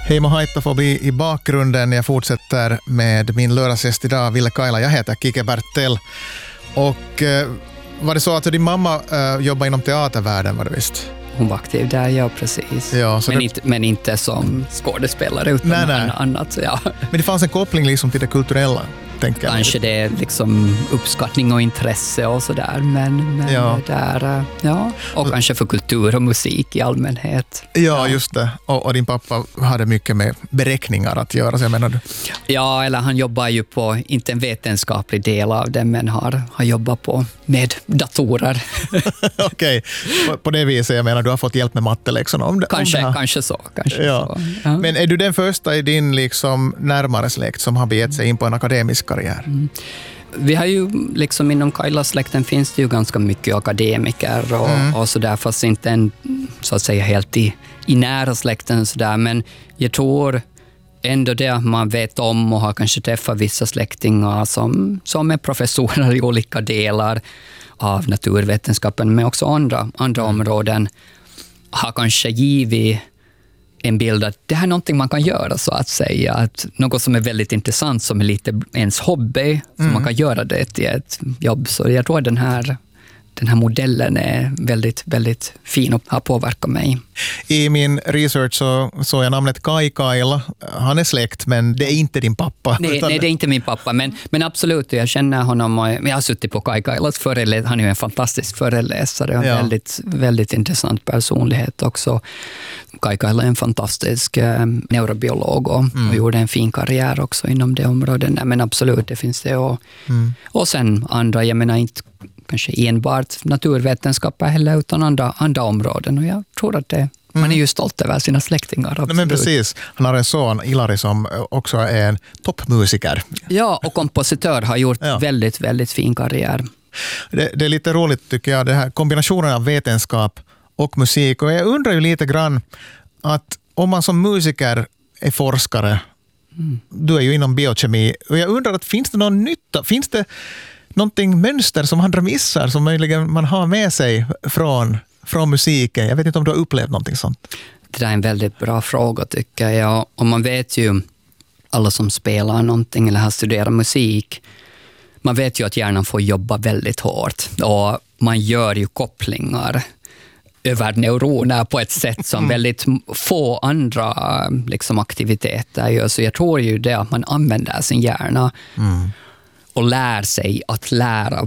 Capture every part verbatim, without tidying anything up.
Heimo Haittafobi i bakgrunden. Jag fortsätter med min lördagsgäst idag, Ville Kaila. Jag heter Kike Bertel. Och eh, var det så att din mamma eh, jobbar inom teatervärlden, var det visst? Hon var aktiv där, ja precis. Ja, men, det... inte, men inte som skådespelare utan nej, nej. annat. Ja. Men det fanns en koppling liksom till det kulturella, tänker jag. Kanske det är liksom uppskattning och intresse och sådär. Men, men ja. Där, ja. Och kanske för kultur och musik i allmänhet. Ja, ja. Just det. Och, och din pappa hade mycket med beräkningar att göra, så jag menar du. Ja, eller han jobbar ju på, inte en vetenskaplig del av det, men har, har jobbat på med datorer. Okej, på, på det viset, jag menar, du har fått hjälp med matteläxorna om det. Kanske, om det kanske så. Kanske ja. så. Ja. Men är du den första i din liksom närmare släkt som har begett sig in på en akademisk karriär? Mm. Vi har ju liksom inom Kaila-släkten finns det ju ganska mycket akademiker och, mm. och sådär, fast inte en, så att säga helt i, i nära släkten sådär, men jag tror ändå det att man vet om och har kanske träffat vissa släktingar som, som är professorer i olika delar av naturvetenskapen, men också andra, andra mm. områden har kanske givit en bild att det här är någonting man kan göra, så att säga. Att något som är väldigt intressant, som är lite ens hobby, så mm. man kan göra det till ett jobb. Så jag tror att den här, den här modellen är väldigt, väldigt fin och har påverkat mig. I min research så såg jag namnet Kai Kaila. Han är släkt, men det är inte din pappa. Nej, nej det är inte min pappa, men, men absolut, jag känner honom. Och jag har suttit på Kai Kailas föreläsare. Han är ju en fantastisk föreläsare och en ja. väldigt, väldigt intressant personlighet också. Kai Kaila är en fantastisk eh, neurobiolog och, mm. och gjorde en fin karriär också inom det området. Nej, men absolut, det finns det. Och, mm. och sen andra, jag menar inte kanske enbart naturvetenskaper heller, utan andra, andra områden. Och jag tror att det, mm. man är ju stolt över sina släktingar. Absolut. Men precis, han har en son, Ilari, som också är en toppmusiker. Ja, och kompositör, har gjort ja. väldigt, väldigt fin karriär. Det, det är lite roligt tycker jag, det här kombinationen av vetenskap och musik. Och jag undrar ju lite grann att om man som musiker är forskare, mm. du är ju inom biokemi, och jag undrar att finns det någon nytta, finns det någonting mönster som andra missar som möjligen man har med sig från, från musiken? Jag vet inte om du har upplevt någonting sånt. Det är en väldigt bra fråga tycker jag. Och man vet ju, alla som spelar någonting eller har studerat musik, man vet ju att hjärnan får jobba väldigt hårt. Och man gör ju kopplingar över neuroner på ett sätt som väldigt få andra liksom, aktiviteter gör. Så jag tror ju det att man använder sin hjärna mm. och lär sig att lära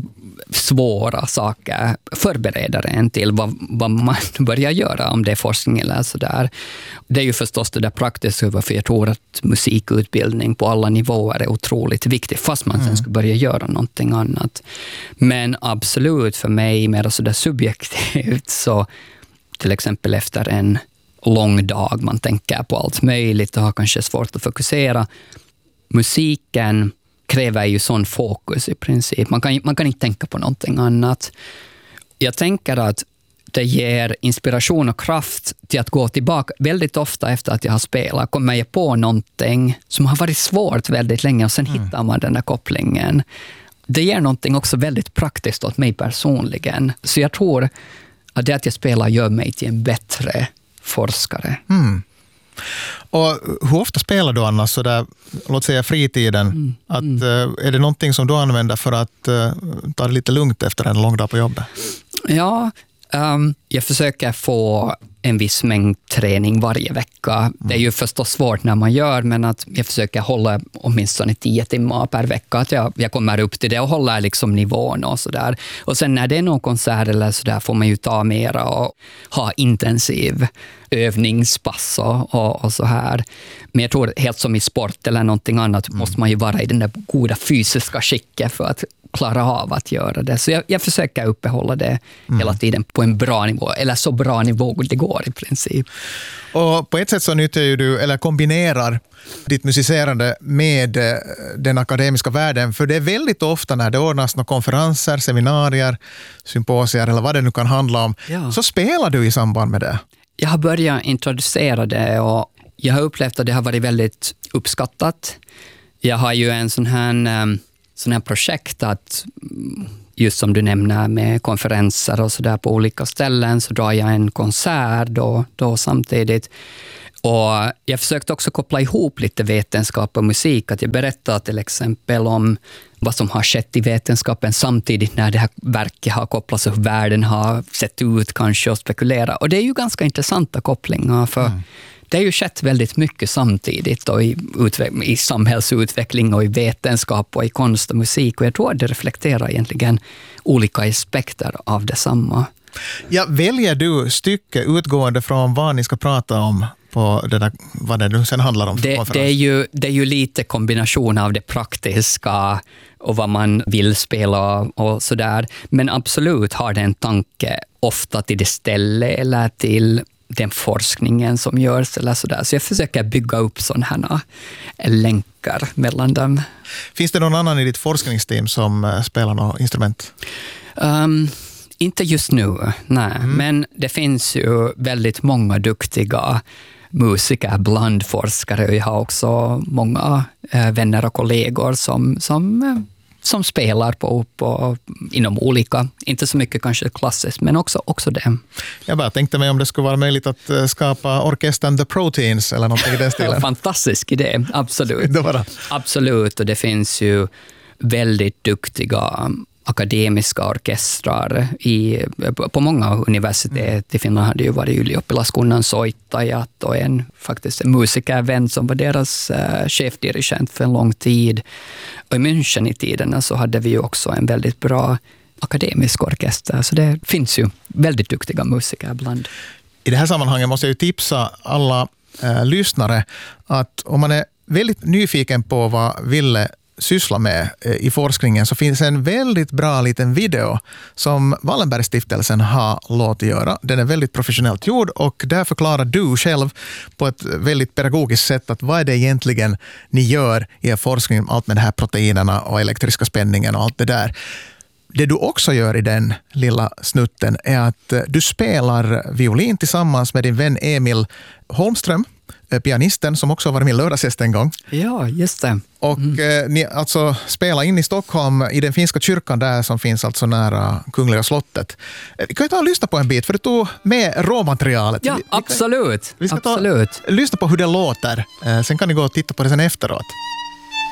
svåra saker, förbereder en till vad, vad man börjar göra, om det är forskning eller sådär. Det är ju förstås det där praktiska, för jag tror att musikutbildning på alla nivåer är otroligt viktigt, fast man mm. sen ska börja göra någonting annat. Men absolut för mig, mer sådär subjektivt, så till exempel efter en lång dag, man tänker på allt möjligt och har kanske svårt att fokusera. Musiken kräver ju sån fokus i princip. Man kan, man kan inte tänka på någonting annat. Jag tänker att det ger inspiration och kraft till att gå tillbaka. Väldigt ofta efter att jag har spelat kommer jag på någonting som har varit svårt väldigt länge, och sen mm. hittar man den där kopplingen. Det ger någonting också väldigt praktiskt åt mig personligen. Så jag tror att det att jag spelar gör mig till en bättre forskare. Mm. Och hur ofta spelar du annars så där, låt säga fritiden? Mm, att, mm. Är det någonting som du använder för att uh, ta det lite lugnt efter en lång dag på jobbet? Ja, um, jag försöker få en viss mängd träning varje vecka. Mm. Det är ju förstås svårt när man gör, men att jag försöker hålla åtminstone tio timmar per vecka. Att jag, jag kommer upp till det och håller liksom nivån och sådär. Och sen när det är någon konsert eller sådär får man ju ta mera och ha intensiv övningspass och, och, och så här. Men jag tror helt som i sport eller någonting annat mm. måste man ju vara i den där goda fysiska skicket för att klara av att göra det. Så jag, jag försöker uppehålla det mm. hela tiden på en bra nivå, eller så bra nivå det går i princip. Och på ett sätt så nyttjar ju du, eller kombinerar ditt musicerande med den akademiska världen, för det är väldigt ofta när det ordnas några konferenser, seminarier, symposier eller vad det nu kan handla om, ja. så spelar du i samband med det. Jag har börjat introducera det och jag har upplevt att det har varit väldigt uppskattat. Jag har ju en sån här, sån här projekt att, just som du nämner med konferenser och så där på olika ställen, så drar jag en konsert då, då samtidigt. Och jag försökte också koppla ihop lite vetenskap och musik. Att jag berättar till exempel om vad som har skett i vetenskapen samtidigt när det här verket har kopplats och hur världen har sett ut kanske och spekulera. Och det är ju ganska intressanta kopplingar för mm. det har ju skett väldigt mycket samtidigt och i, utve- i samhällsutveckling och i vetenskap och i konst och musik. Och jag tror att det reflekterar egentligen olika aspekter av detsamma. Ja, väljer du stycke utgående från vad ni ska prata om på det där, vad det nu sen handlar om? Det, det, är ju, det är ju lite kombination av det praktiska och vad man vill spela och sådär. Men absolut har det en tanke ofta till det ställe eller till den forskningen som görs eller sådär. Så jag försöker bygga upp sådana här länkar mellan dem. Finns det någon annan i ditt forskningsteam som spelar något instrument? Um, inte just nu, nej. Mm. Men det finns ju väldigt många duktiga musiker bland forskare. Jag har också många eh, vänner och kollegor som, som, eh, som spelar på, på, inom olika, inte så mycket kanske klassiskt, men också, också det. Jag bara tänkte mig om det skulle vara möjligt att skapa orkestern The Proteins eller något i den stilen. Fantastisk idé, absolut. det var det. Absolut, och det finns ju väldigt duktiga akademiska orkestrar i, på många universitet. Mm. I Finland hade ju varit Ylioppilaskunnan soittajat och en, faktiskt en musikervän som var deras uh, chefdirigent för en lång tid. Och i München i tiden så hade vi ju också en väldigt bra akademisk orkester. Så det finns ju väldigt duktiga musiker bland. I det här sammanhanget måste jag ju tipsa alla uh, lyssnare att om man är väldigt nyfiken på vad Ville syssla med i forskningen så finns en väldigt bra liten video som Wallenbergstiftelsen har låtit göra. Den är väldigt professionellt gjord och där förklarar du själv på ett väldigt pedagogiskt sätt att vad är det egentligen ni gör i er forskning om allt med de här proteinerna och elektriska spänningen och allt det där. Det du också gör i den lilla snutten är att du spelar violin tillsammans med din vän Emil Holmström, pianisten som också har varit min lördagsgäst en gång. Ja, just det. Och mm. eh, ni alltså spelar in i Stockholm i den finska kyrkan där som finns alltså nära Kungliga slottet. Vi kan ju ta och lyssna på en bit för du tog med råmaterialet. Ja, vi, vi absolut. Vi ska absolut. ta, lyssna på hur det låter. Eh, sen kan ni gå och titta på det sen efteråt.